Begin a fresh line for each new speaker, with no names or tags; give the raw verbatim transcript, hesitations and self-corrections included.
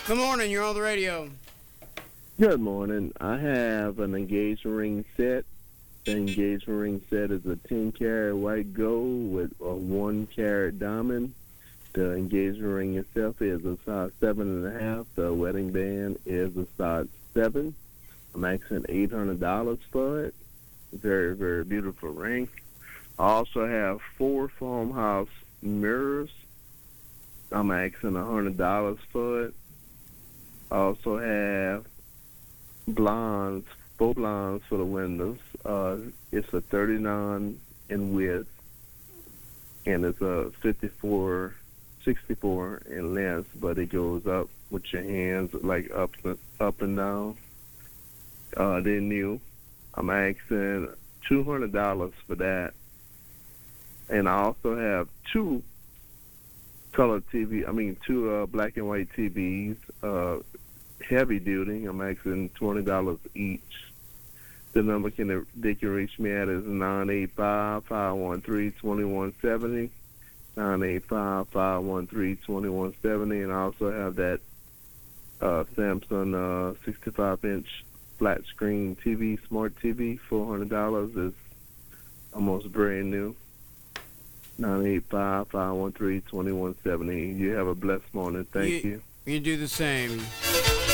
Good morning. You're on the radio.
Good morning. I have an engagement ring set. The engagement ring set is a ten carat white gold with a one carat diamond. The engagement ring itself is a size seven and a half. The wedding band is a size seven. I'm asking eight hundred dollars for it. Very, very beautiful ring. I also have four farmhouse mirrors. I'm asking one hundred dollars for it. I also have blinds, four blinds for the windows. Uh, it's a thirty-nine in width, and it's a fifty-four, sixty-four in length, but it goes up with your hands, like up, up and down. Uh, they're new. I'm asking two hundred dollars for that. And I also have two color T V, I mean, two uh, black and white T Vs, uh, heavy duty. I'm asking twenty dollars each. The number can they can reach me at is nine eight five, five one three, two one seven zero, nine eight five, five one three, two one seven zero, and I also have that uh, Samsung uh, sixty-five inch flat screen T V, smart T V, four hundred dollars. It's almost brand new. nine eight five, five one three, two one seven zero. You have a blessed morning. Thank you.
You, you do the same.